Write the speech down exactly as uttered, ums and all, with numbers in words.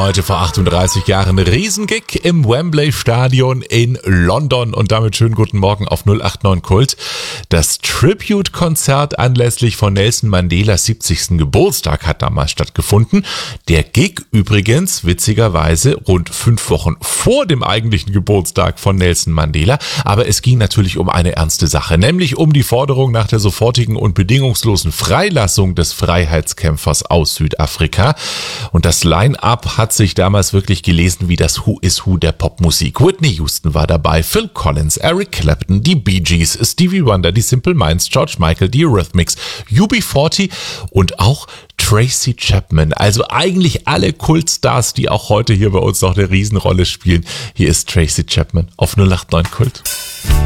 Heute vor achtunddreißig Jahren Riesengig im Wembley Stadion in London und damit schönen guten Morgen auf null acht neun Kult. Das Tribute-Konzert anlässlich von Nelson Mandelas siebzigsten Geburtstag hat damals stattgefunden. Der Gig übrigens witzigerweise rund fünf Wochen vor dem eigentlichen Geburtstag von Nelson Mandela, aber es ging natürlich um eine ernste Sache, nämlich um die Forderung nach der sofortigen und bedingungslosen Freilassung des Freiheitskämpfers aus Südafrika. Und das Line-Up hat sich damals wirklich gelesen wie das Who is Who der Popmusik. Whitney Houston war dabei, Phil Collins, Eric Clapton, die Bee Gees, Stevie Wonder, die Simple Minds, George Michael, die Eurythmics, U B vierzig und auch Tracy Chapman. Also eigentlich alle Kultstars, die auch heute hier bei uns noch eine Riesenrolle spielen. Hier ist Tracy Chapman auf null acht neun Kult.